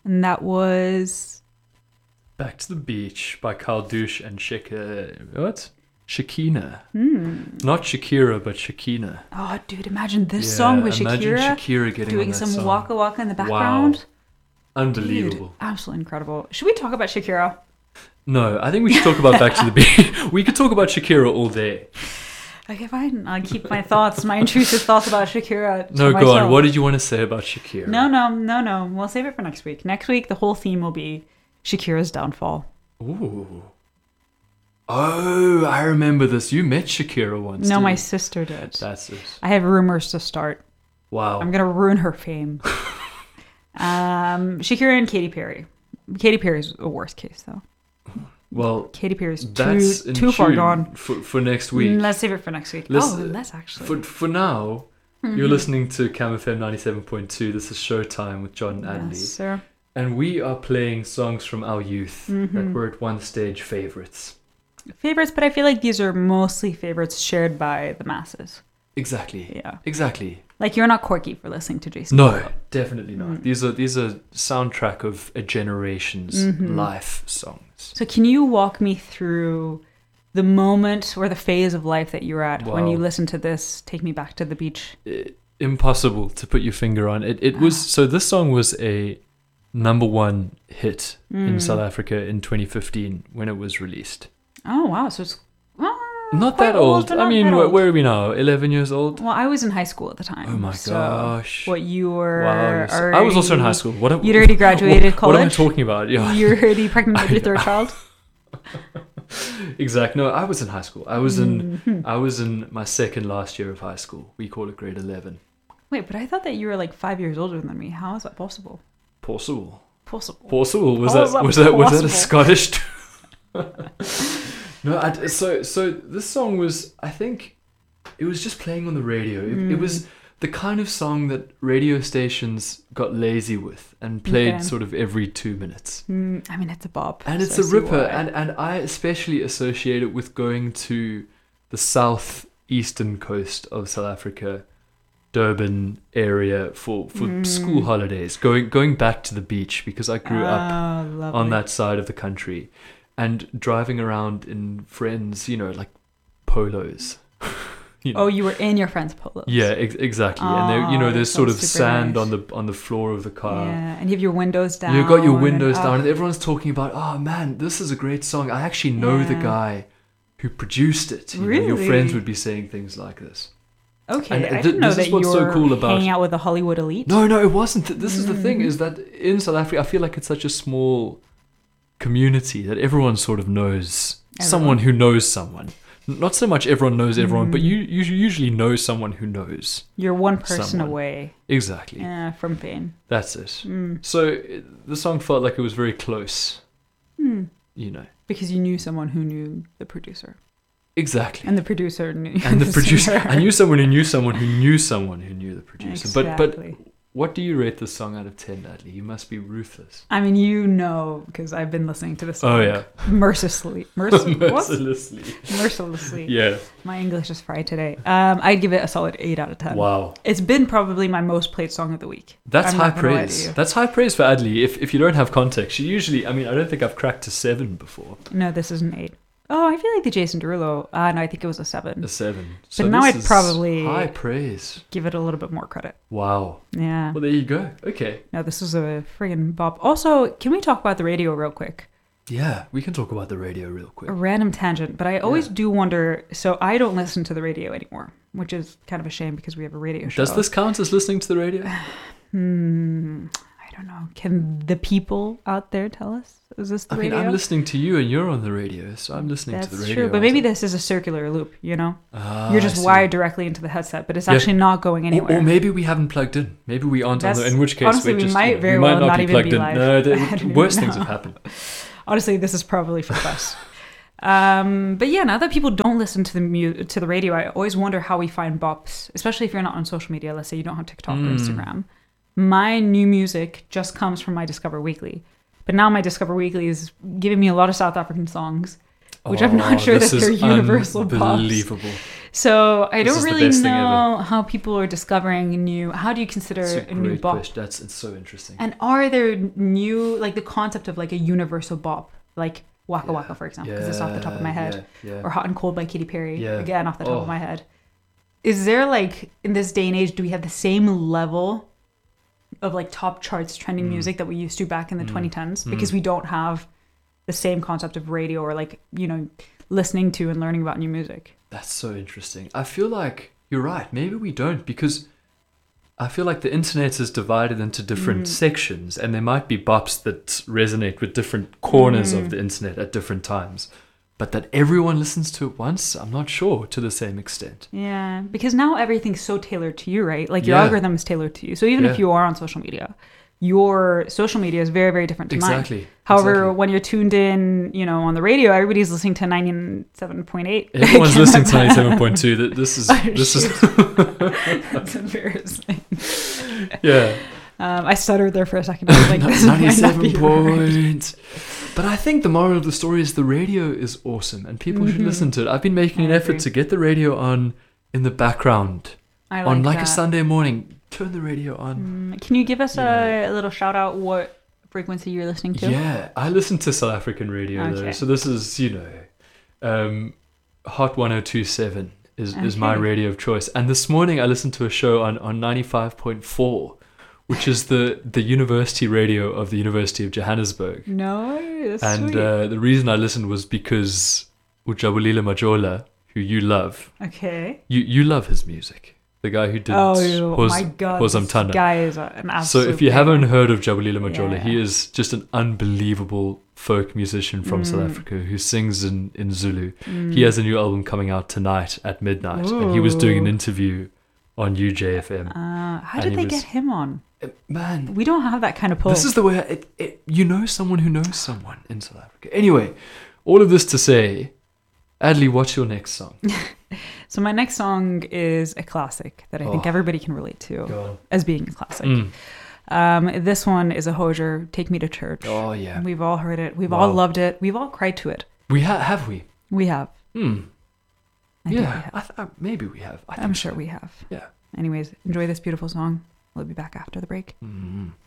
And that was... Back to the Beach by Kyle Douche and Shakina. Not Shakira, but Shakina. Oh, dude, imagine this song with imagine Shakira getting doing on that some song. Waka Waka in the background. Wow. Unbelievable. Dude, absolutely incredible. Should we talk about Shakira? No, I think we should talk about Back to the Beach. We could talk about Shakira all day. Okay, fine. I'll keep my thoughts, my intrusive thoughts about Shakira. to No, go myself. on. What did you want to say about Shakira? No. We'll save it for next week. Next week, the whole theme will be Shakira's downfall. Ooh. Oh, I remember this. You met Shakira once. No, didn't my you? sister did. That's it. I have rumors to start. Wow. I'm going to ruin her fame. Shakira and Katy Perry. Katy Perry's a worst case, though. Well, Katy Perry's that's in too far tune gone. for next week. Let's save it for next week. Let's actually. For now, you're listening to Cam FM 97.2. This is Showtime with John and Adley. Yes, sir. And we are playing songs from our youth that were at one stage favorites. Favorites, but I feel like these are mostly favorites shared by the masses. Exactly. Yeah. Exactly. Like, you're not quirky for listening to Jason No, Derulo. definitely not. These are soundtrack of a generation's life songs. So can you walk me through the moment or the phase of life that you were at when Wow. you listened to this, Take Me Back to the Beach? Impossible to put your finger on. It was so this song was a #1 hit in South Africa in 2015 when it was released. Oh, wow. So it's Not quite that old. but I not mean, that old. where are we now? 11 years old? Well, I was in high school at the time. Oh my so gosh. What you were Wow. I was also in high school. You'd already graduated What am I college? talking about? Yeah. You're already pregnant with your third child? Exactly. No, I was in high school. I was in my second last year of high school. We call it grade 11. Wait, but I thought that you were like 5 years older than me. How is that possible? Possible. Possible. Was How is that was that possible? a Scottish? No, so this song was, I think, it was just playing on the radio. It was the kind of song that radio stations got lazy with and played Okay. sort of every 2 minutes. I mean, it's a bop. And it's so a I see ripper, why. and I especially associate it with going to the southeastern coast of South Africa, Durban area for school holidays, going back to the beach because I grew up Lovely. on that side of the country, and driving around in friends, like polos. Oh, you were in your friend's polos. Yeah, exactly. And Oh, there's that sort of sounds super sand nice. on the floor of the car. Yeah, and you have your windows down. You've got your windows and, down, and everyone's talking about, oh man, this is a great song. I actually know the Yeah. guy who produced it. Your friends Really? would be saying things like this. Okay, and I didn't know this that is you what's so were cool about- hanging out with the Hollywood elite. No, it wasn't. This is the thing, is that in South Africa, I feel like it's such a small community that everyone sort of knows someone who knows someone. Not so much everyone knows everyone, but you usually know someone who knows. You're one person Someone. away Exactly. from fame. That's it. So the song felt like it was very close. Because you knew someone who knew the producer. Exactly. And the producer knew And the producer, singer. I knew someone who knew someone who knew someone who knew the producer. Exactly. But what do you rate this song out of 10, Adley? You must be ruthless. I mean, because I've been listening to this song. Oh, yeah. Mercilessly. What? Mercilessly. Mercilessly. Yeah. My English is fried today. I'd give it a solid 8 out of 10. Wow. It's been probably my most played song of the week. That's I'm high not gonna lie to praise. you. That's high praise for Adley. If you don't have context, she usually, I don't think I've cracked a 7 before. No, this is an 8. Oh, I feel like the Jason Derulo. No, I think it was a 7. A 7. But now this I'd is probably- high praise. Give it a little bit more credit. Wow. Yeah. Well, there you go. Okay. No, this was a friggin' bop. Also, can we talk about the radio real quick? Yeah, we can talk about the radio real quick. A random tangent, but I always Yeah. do wonder. So I don't listen to the radio anymore, which is kind of a shame because we have a radio show. Does this count as listening to the radio? I don't know. Can the people out there tell us? Is this the radio? I'm listening to you and you're on the radio, so I'm listening That's to the radio. true, but maybe this is a circular loop, you know? Ah, You're I just see. wired directly into the headset, but it's Yeah. actually not going anywhere. Or maybe we haven't plugged in. Maybe we aren't on the, That's- in which case honestly, we're we just, might very we might well not not be even plugged be in. live. No, I don't even worse things know. have happened. Honestly, this is probably for the best. But yeah, now that people don't listen to to the radio, I always wonder how we find bops, especially if you're not on social media. Let's say you don't have TikTok or Instagram. My new music just comes from my Discover Weekly. But now my Discover Weekly is giving me a lot of South African songs. which I'm not sure that they're universal pops. Unbelievable. So I This don't is the really best thing know how people are discovering new. How do you consider It's a new great bop? question. It's so interesting. And are there new, like the concept of like a universal bop, like Waka Waka, for example, because it's off the top of my head, or Hot and Cold by Katy Perry, again off the top of my head. Is there like, in this day and age, do we have the same level of like top charts trending music that we used to back in the 2010s? Because we don't have the same concept of radio or like, you know, listening to and learning about new music. That's so interesting. I feel like you're right. Maybe we don't, because I feel like the internet is divided into different sections, and there might be bops that resonate with different corners of the internet at different times. But that everyone listens to it once, I'm not sure to the same extent. Yeah, because now everything's so tailored to you, right? Like your algorithm is tailored to you. So even if you are on social media, your social media is very, very different to mine. However, when you're tuned in, you know, on the radio, everybody's listening to 97.8. Everyone's listening to 97.2. This is That's embarrassing. Yeah. I stuttered there for a second. I was like, this 97 point. But I think the moral of the story is the radio is awesome and people should listen to it. I've been making an effort to get the radio on in the background. On a Sunday morning. Turn the radio on. Can you give us a little shout out what frequency you're listening to? Yeah, I listen to South African radio though. So this is, you know, Hot 102.7 is my radio of choice. And this morning I listened to a show on 95.4, which is the university radio of the University of Johannesburg. No, that's and sweet. The reason I listened was because Ujabulile Majola, who you love. Okay. You love his music. The guy who did my God, this guy is an absolute So if you haven't heard of Jabulile Majola, he is just an unbelievable folk musician from South Africa who sings in Zulu. He has a new album coming out tonight at midnight, and he was doing an interview on UJFM. How did they get him on? Man, we don't have that kind of pull. This is the way you know someone who knows someone in South Africa. Anyway, all of this to say, Adley, what's your next song? So my next song is a classic that I think everybody can relate to as being a classic. This one is a Hozier, Take Me to Church. Oh, yeah. We've all heard it. We've all loved it. We've all cried to it. We have we? We have. I think we have. Maybe we have. I'm sure we have. Yeah. Anyways, enjoy this beautiful song. We'll be back after the break. Mm-hmm.